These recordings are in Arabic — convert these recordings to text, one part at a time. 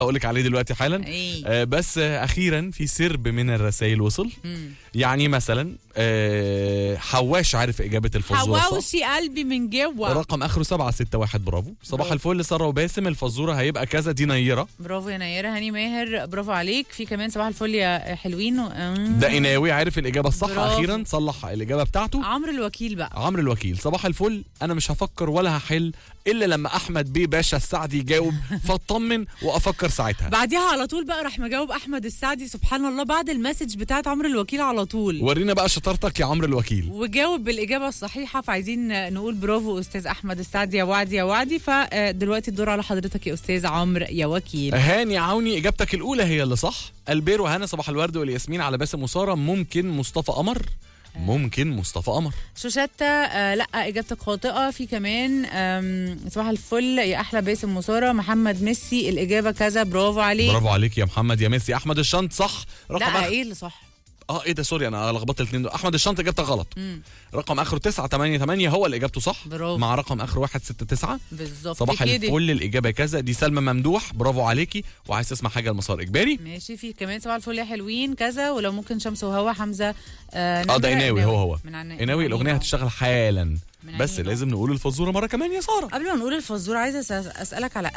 اقولك عليه دلوقتي حالا. ايه؟ بس اخيرا في سرب من الرسائل وصل. يعني مثلا حواش عارف اجابه الفزوره صح؟ حواوشي قلبي من جوه. رقم اخره 761. برافو. صباح الفل ساره وباسم، الفزوره هيبقى كذا. دي نيره. برافو يا نيره. هاني ماهر برافو عليك. في كمان صباح الفل يا حلوين ده قناوي عارف الاجابه الصح. برافو. اخيرا صلح الاجابه بتاعته. عمرو الوكيل بقى. عمرو الوكيل صباح الفل. انا مش هفكر ولا هحل الا لما احمد بيه باشا السعدي يجاوب فاطمن وافكر ساعتها. بعديها على طول بقى راح مجاوب احمد السعدي سبحان الله بعد المسج بتاعت عمرو الوكيل على طول. ورينا بقى شطارتك يا عمرو الوكيل. وجاوب بالاجابه الصحيحه. فعايزين نقول برافو استاذ احمد السعدي يا وعدي يا وعدي. فدلوقتي الدور على حضرتك يا استاذ عمرو يا وكيل. هاني عوني اجابتك الاولى هي اللي صح. البير وهنا صباح الورد والياسمين على باسم وساره. ممكن مصطفى قمر. ممكن مصطفى قمر. شوشتة لا اجابتك خاطئه. في كمان صباح الفل يا احلى باسم وساره. محمد ميسي الاجابه كذا. برافو عليك. برافو عليك يا محمد يا ميسي. احمد الشنط صح. لا ايه اللي صح؟ ايه ده سوري انا لخبطت الاثنين دول. احمد الشنط اجابتك غلط. رقم اخره 988 هو اللي اجابته صح. برافو. مع رقم اخره 169 بالظبط. صباح الفل الاجابه كذا. دي سلمى ممدوح برافو عليكي. وعايز تسمع حاجه المسار اجباري. ماشي. في كمان صباح الفل يا حلوين كذا. ولو ممكن شمس وهوا حمزه ده قناوي. هو قناوي. الاغنيه هتشتغل حالا بس لازم نقول الفزوره مره كمان يا ساره. قبل ما نقول الفزوره عايزه اسالك على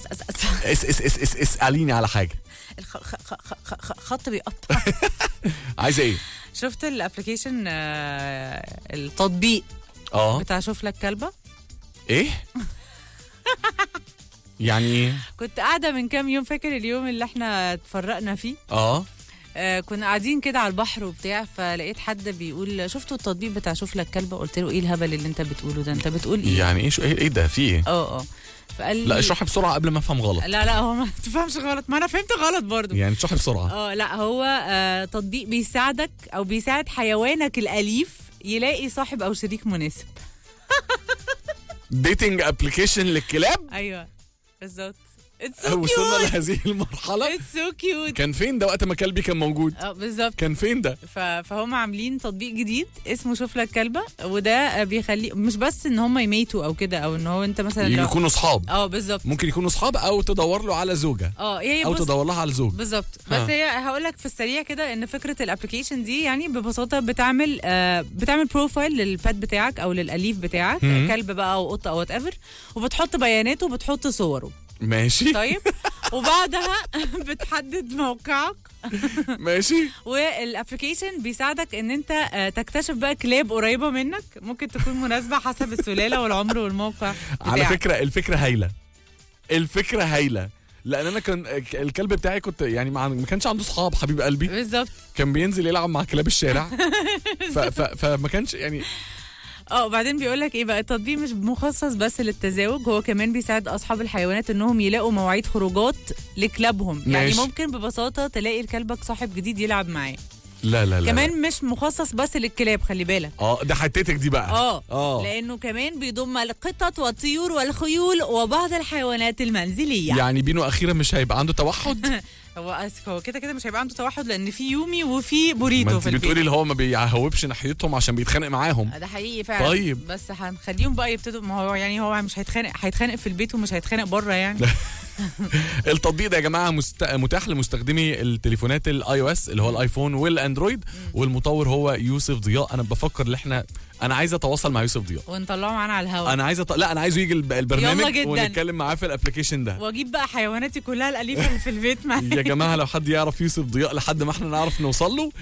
اساليني على حاجه. خط بيقطع. عايزه ايه؟ شفت الابلكيشن التطبيق بتاع شوف لك كلبه؟ ايه يعني ايه؟ كنت قاعده من كام يوم. فاكر اليوم اللي احنا اتفرقنا فيه؟ كنا قاعدين كده على البحر وبتاع. فلقيت حد بيقول شفتوا التطبيق بتاع شوف لك كلبه؟ قلت له ايه الهبل اللي انت بتقوله ده؟ انت بتقول ايه يعني؟ ايه ده في ايه؟ فقال لي لا اشرحي بسرعه قبل ما افهم غلط. لا هو ما تفهمش غلط. ما انا فهمت غلط برضو. يعني اشرحي بسرعه. لا هو تطبيق بيساعدك او بيساعد حيوانك الاليف يلاقي صاحب او شريك مناسب. ديتنج ابلكيشن للكلاب. ايوه بالظبط. وصلنا لهذه المرحله. اتس سو كيوت. كان فين ده وقت ما كلبي كان موجود؟ بالظبط. كان فين ده؟ فهم عاملين تطبيق جديد اسمه شوف لك كلبه. وده بيخلي مش بس ان هم يميتوا او كده او ان هو انت مثلا يكونوا اصحاب. بالظبط. ممكن يكونوا اصحاب او تدور له على زوجه. او تدور لها على زوج. بالظبط. بس هي هقول لك في السريع كده ان فكره الابلكيشن دي يعني ببساطه بتعمل بروفايل للبات بتاعك او للاليف بتاعك. كلب بقى او قطه او وات ايفر. وبتحط بياناته وبتحط صوره. ماشي. طيب وبعدها بتحدد موقعك. ماشي. والابلكيشن بيساعدك ان انت تكتشف بقى كلاب قريبه منك ممكن تكون مناسبه حسب السلاله والعمر والموقع بتاعك. على فكره الفكره هايله. لان انا كان الكلب بتاعي كنت يعني ما كانش عنده صحاب حبيب قلبي. بالظبط. كان بينزل يلعب مع كلاب الشارع. فما كانش يعني. وبعدين بيقول لك ايه بقى التطبيق مش مخصص بس للتزاوج. هو كمان بيساعد اصحاب الحيوانات انهم يلاقوا مواعيد خروجات لكلابهم. يعني ممكن ببساطه تلاقي لكلبك صاحب جديد يلعب معاه. لا كمان مش مخصص بس للكلاب خلي بالك. ده حتتك دي بقى. لانه كمان بيضم القطط والطيور والخيول وبعض الحيوانات المنزليه. يعني بينو اخيرا مش هيبقى عنده توحد. هو كده مش هيبقى عنده توحد لان في يومي وفي بوريتو في البيت. بتقولي اللي هو ما بيهوبش ناحيتهم عشان بيتخانق معاهم. ده حقيقي فعلا. طيب بس هنخليهم بقى يبتدوا. ما هو يعني هو مش هيتخانق في البيت ومش هيتخانق بره يعني. التطبيق ده يا جماعه متاح لمستخدمي التليفونات الاي او اس اللي هو الايفون والاندرويد. والمطور هو يوسف ضياء. انا بفكر ان انا عايز اتواصل مع يوسف ضياء ونطلعه معانا على الهواء. انا عايزه يجي البرنامج ونتكلم معاه في الابلكيشن ده. واجيب بقى حيواناتي كلها الاليفه اللي في البيت معايا. يا جماعه لو حد يعرف يوسف ضياء لحد ما احنا نعرف نوصل له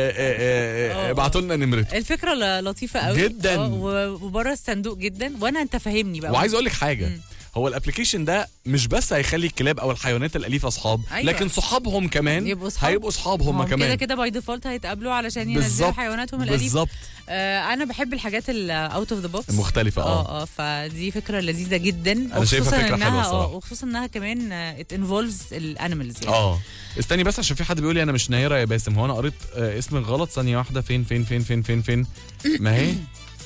ابعتوا لنا نمرته. الفكره لطيفه قوي جدا وبره الصندوق جدا. انت فاهمني بقى. وعايز اقول لك حاجه. هو الابلكيشن ده مش بس هيخلي الكلاب او الحيوانات الاليفه اصحاب. لكن صحابهم كمان هيبقوا اصحاب هم كمان. كده باي ديفولت هيتقابلوا علشان ينزلوا حيواناتهم الاليفه. بالظبط. انا بحب الحاجات الاوت اوف ذا بوكس المختلفه. فدي فكره لذيذه جدا. انا شايفها فكره حلوه وخصوصا انها كمان ات انفولفز الانيمالز يعني. استني بس عشان في حد بيقول لي انا مش نيره يا باسم. هو انا قريت اسم غلط. ثانيه واحده. فين ما هي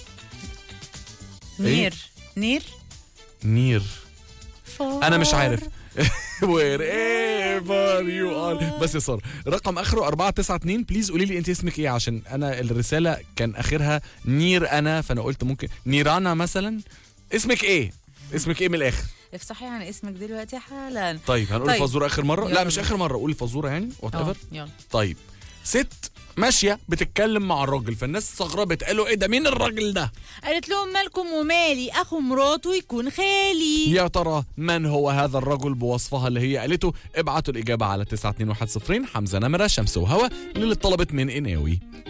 نير انا مش عارف. wherever you are. بس يا ساره رقم اخره 492. بليز قولي لي انت اسمك ايه عشان انا الرساله كان اخرها نير انا. فانا قلت ممكن نيرانا مثلا. اسمك ايه من الاخر؟ افصحي عن اسمك دلوقتي حالا. طيب هنقول طيب. الفزوره اخر مره؟ لا يلا مش بينا. اخر مره، قول الفزوره يعني وات ايفر. يلا. طيب ست ماشيه بتتكلم مع الراجل، فالناس استغربت قالوا ايه ده، مين الراجل ده؟ قالت لهم مالكم ومالي، اخو مراته يكون خالي. يا ترى من هو هذا الرجل بوصفها اللي هي قالته؟ ابعتوا الاجابه على 92110. حمزه نمره، شمس وهوا، اللي طلبت من قناوي.